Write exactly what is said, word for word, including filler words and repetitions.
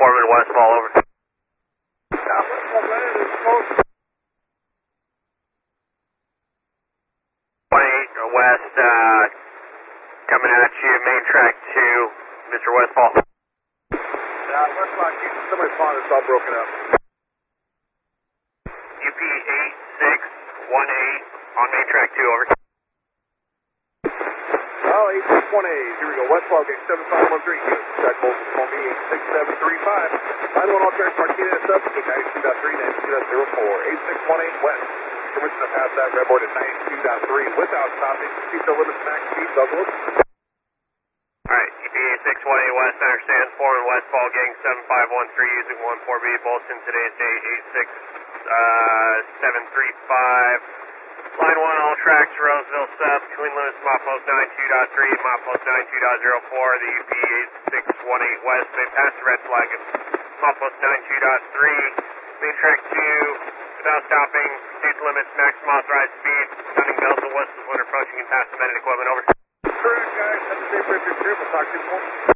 Foreman Westfall, over. twenty-eight West, uh, coming at you, main track two, Mister Westfall. Yeah, Westfall, somebody's phone is all broken up. U P eight six one eight on main track two, over. Oh, eight six one eight, here we go, Westfall, gate seven five one three, check both, call me eight six seven three five, line one all track Martinez up, ninety-two point three, ninety-two point zero four, eight six one eight West, permission to pass that redboard at ninety-two point three without stopping, keep the limits max speed, Douglas. Alright, U P eight six one eight West, understands, Foreman Westfall, gang seven five one three, using one four B, Bolton, today's date eight six seven three five. Line one, all tracks, Roseville sub, between limits, Milepost ninety-two point three and Milepost ninety-two point zero four, the U P eight six one eight West, they pass the red flag of Milepost ninety-two point three, main track two, without stopping, proceed limits, maximum authorized speed, sounding bells and whistles when approaching and past the equipment, over. Correct, guys, have a safe trip, we'll talk to you tomorrow.